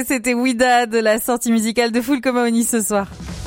C'était Ouida de la sortie musicale de Full Comaoni ce soir.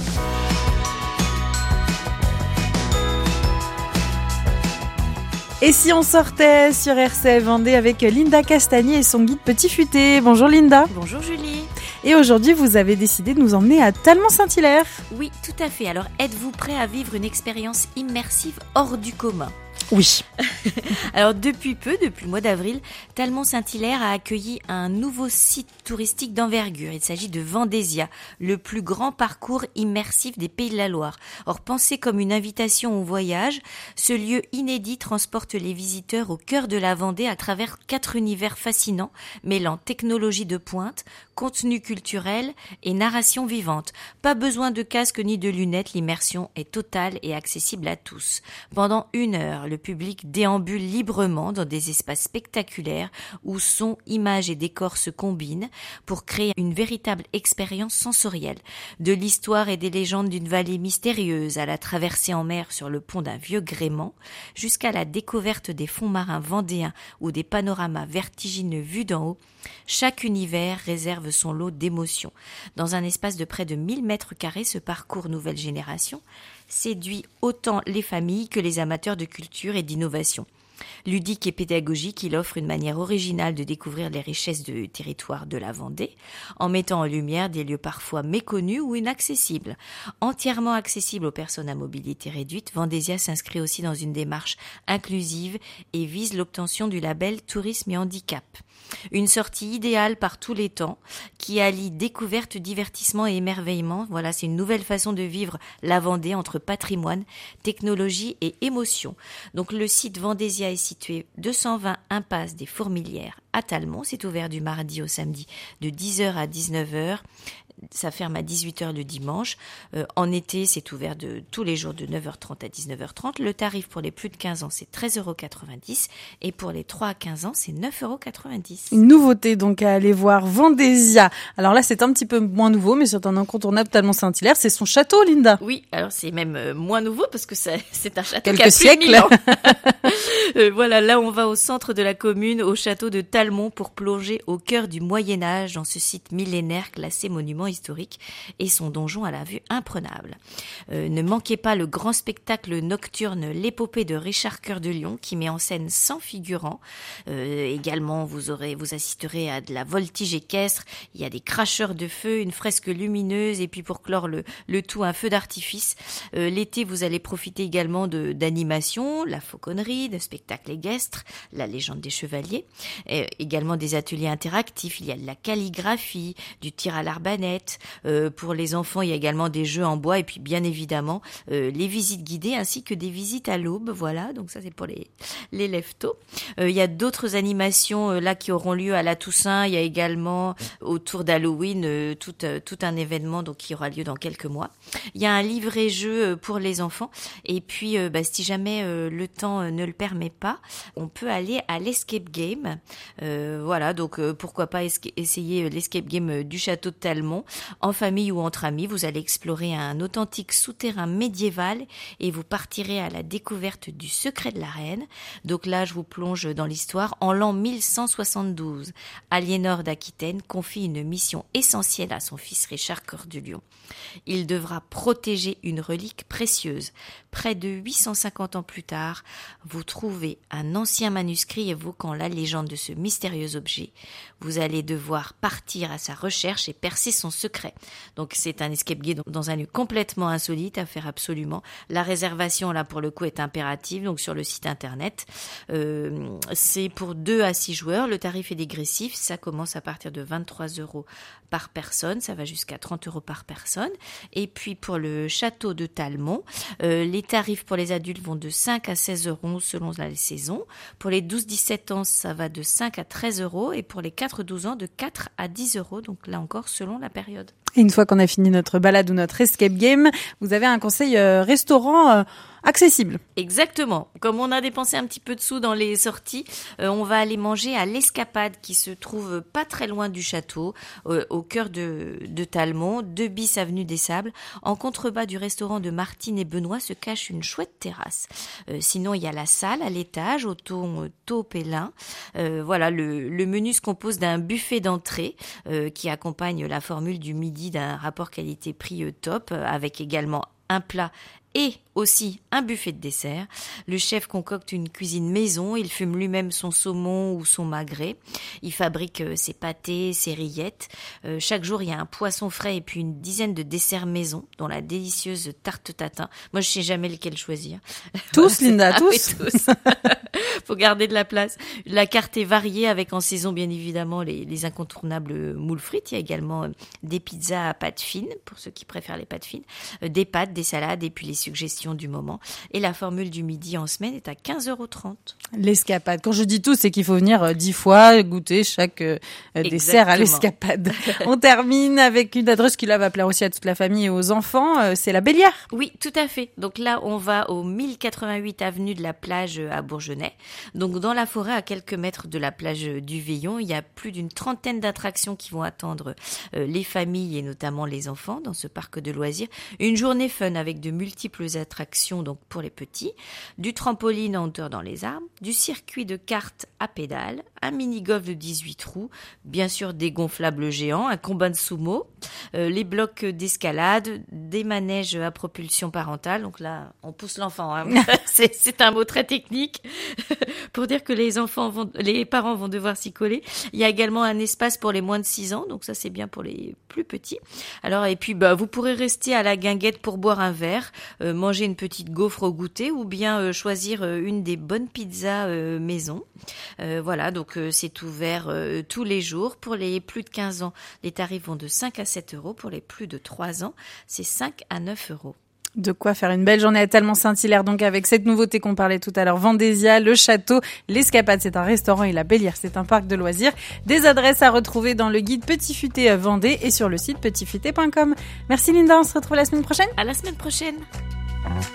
Et si on sortait sur RCF Vendée avec Linda Castagnier et son guide Petit Futé. Bonjour Linda. Bonjour Julie. Et aujourd'hui, vous avez décidé de nous emmener à Talmont-Saint-Hilaire. Oui, tout à fait. Alors, êtes-vous prêt à vivre une expérience immersive hors du commun ? Oui. Alors depuis le mois d'avril, Talmont-Saint-Hilaire a accueilli un nouveau site touristique d'envergure. Il s'agit de Vendésia, le plus grand parcours immersif des Pays de la Loire. Or, pensé comme une invitation au voyage, ce lieu inédit transporte les visiteurs au cœur de la Vendée à travers 4 univers fascinants, mêlant technologie de pointe, contenu culturel et narration vivante. Pas besoin de casque ni de lunettes, l'immersion est totale et accessible à tous. Pendant 1 heure, le public déambule librement dans des espaces spectaculaires où son, images et décors se combinent pour créer une véritable expérience sensorielle. De l'histoire et des légendes d'une vallée mystérieuse à la traversée en mer sur le pont d'un vieux gréement, jusqu'à la découverte des fonds marins vendéens ou des panoramas vertigineux vus d'en haut, chaque univers réserve son lot d'émotions. Dans un espace de près de 1000 mètres carrés, ce parcours nouvelle génération séduit autant les familles que les amateurs de culture et d'innovation. Ludique et pédagogique, il offre une manière originale de découvrir les richesses du territoire de la Vendée, en mettant en lumière des lieux parfois méconnus ou inaccessibles. Entièrement accessible aux personnes à mobilité réduite, Vendésia s'inscrit aussi dans une démarche inclusive et vise l'obtention du label Tourisme et Handicap. Une sortie idéale par tous les temps, qui allie découverte, divertissement et émerveillement. Voilà, c'est une nouvelle façon de vivre la Vendée entre patrimoine, technologie et émotion. Donc le site Vendésia est situé 220 impasse des Fourmilières à Talmont. C'est ouvert du mardi au samedi de 10h à 19h. Ça ferme à 18h le dimanche. En été, c'est ouvert de tous les jours de 9h30 à 19h30. Le tarif pour les plus de 15 ans, c'est 13,90 € et pour les 3 à 15 ans, c'est 9,90 €. Une nouveauté donc à aller voir, Vendésia. Alors là, c'est un petit peu moins nouveau, mais c'est un incontournable Talmont-Saint-Hilaire. C'est son château, Linda. Oui, alors c'est même moins nouveau parce que c'est un château quelques qui a siècles. plus de 1000 ans. Voilà, là on va au centre de la commune, au château de Talmont, pour plonger au cœur du Moyen-Âge dans ce site millénaire classé monument historique et son donjon à la vue imprenable. Ne manquez pas le grand spectacle nocturne L'épopée de Richard Cœur de Lion qui met en scène 100 figurants. Également, vous assisterez à de la voltige équestre, il y a des cracheurs de feu, une fresque lumineuse et puis pour clore le tout, un feu d'artifice. L'été, vous allez profiter également d'animations, la fauconnerie, de spectacles équestres, la légende des chevaliers, également des ateliers interactifs, il y a de la calligraphie, du tir à l'arbalète. Pour les enfants, il y a également des jeux en bois et puis bien évidemment les visites guidées ainsi que des visites à l'aube. Voilà, donc ça c'est pour les lève-tôt. Il y a d'autres animations là qui auront lieu à la Toussaint. Il y a également autour d'Halloween tout un événement donc qui aura lieu dans quelques mois. Il y a un livret-jeu pour les enfants et puis si jamais le temps ne le permet pas, on peut aller à l'escape game. Voilà, donc pourquoi pas essayer l'escape game du château de Talmont. En famille ou entre amis, vous allez explorer un authentique souterrain médiéval et vous partirez à la découverte du secret de la reine. Donc là, je vous plonge dans l'histoire. En l'an 1172, Aliénor d'Aquitaine confie une mission essentielle à son fils Richard Cœur de Lion. Il devra protéger une relique précieuse. Près de 850 ans plus tard, vous trouvez un ancien manuscrit évoquant la légende de ce mystérieux objet. Vous allez devoir partir à sa recherche et percer son secret. Donc c'est un escape game dans un lieu complètement insolite à faire absolument. La réservation là pour le coup est impérative donc sur le site internet. C'est pour 2 à 6 joueurs. Le tarif est dégressif. Ça commence à partir de 23 € par personne. Ça va jusqu'à 30 € par personne. Et puis pour le château de Talmont, les tarifs pour les adultes vont de 5 à 16 € selon la saison. Pour les 12-17 ans, ça va de 5 à 13 € et pour les 4-12 ans de 4 à 10 €. Donc là encore selon la période. Et une fois qu'on a fini notre balade ou notre escape game, vous avez un conseil restaurant accessible. Exactement. Comme on a dépensé un petit peu de sous dans les sorties, on va aller manger à l'Escapade qui se trouve pas très loin du château, au cœur de Talmont, 2 bis avenue des Sables. En contrebas du restaurant de Martine et Benoît se cache une chouette terrasse. Sinon, il y a la salle à l'étage, au ton taupe et lin. Voilà, le menu se compose d'un buffet d'entrée qui accompagne la formule du midi d'un rapport qualité-prix top, avec également un plat et aussi un buffet de dessert. Le chef concocte une cuisine maison, il fume lui-même son saumon ou son magret. Il fabrique ses pâtés, ses rillettes. Chaque jour, il y a un poisson frais et puis une dizaine de desserts maison, dont la délicieuse tarte tatin. Moi, je sais jamais lequel choisir. Tous, Linda, tous. Oui, tous. Faut garder de la place. La carte est variée avec en saison, bien évidemment, les incontournables moules frites. Il y a également des pizzas à pâte fine, pour ceux qui préfèrent les pâtes fines, des pâtes, des salades et puis les suggestions du moment. Et la formule du midi en semaine est à 15,30 €. L'Escapade. Quand je dis tout, c'est qu'il faut venir 10 fois goûter chaque dessert à l'Escapade. On termine avec une adresse qui là va plaire aussi à toute la famille et aux enfants. C'est la Bélière. Oui, tout à fait. Donc là, on va au 1088 avenue de la Plage à Bourgenais. Donc dans la forêt, à quelques mètres de la plage du Veillon, il y a plus d'une trentaine d'attractions qui vont attendre les familles et notamment les enfants dans ce parc de loisirs. Une journée fun avec de multiples attractions donc pour les petits, du trampoline en hauteur dans les arbres, du circuit de cartes à pédales, un mini-golf de 18 trous, bien sûr des gonflables géants, un combat de sumo, les blocs d'escalade, des manèges à propulsion parentale. Donc là, on pousse l'enfant. Hein. C'est un mot très technique pour dire que les parents vont devoir s'y coller. Il y a également un espace pour les moins de 6 ans, donc ça c'est bien pour les plus petits. Alors et puis vous pourrez rester à la guinguette pour boire un verre, manger une petite gaufre au goûter ou bien choisir une des bonnes pizzas maison. Voilà, donc c'est ouvert tous les jours. Pour les plus de 15 ans, les tarifs vont de 5 à 7 €. Pour les plus de 3 ans, c'est 5 à 9 €. De quoi faire une belle journée à Talmont-Saint-Hilaire, donc avec cette nouveauté qu'on parlait tout à l'heure, Vendésia, le château, l'Escapade, c'est un restaurant et la Bélière, c'est un parc de loisirs. Des adresses à retrouver dans le guide Petit Futé Vendée et sur le site petitfuté.com. Merci Linda, on se retrouve la semaine prochaine. À la semaine prochaine.